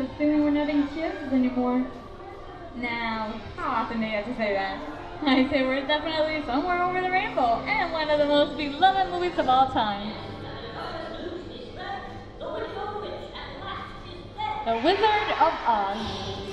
assuming we're not in kisses anymore. Now, how often do you have to say that? I say we're definitely somewhere over the rainbow, and one of the most beloved movies of all time. The Wizard of Oz.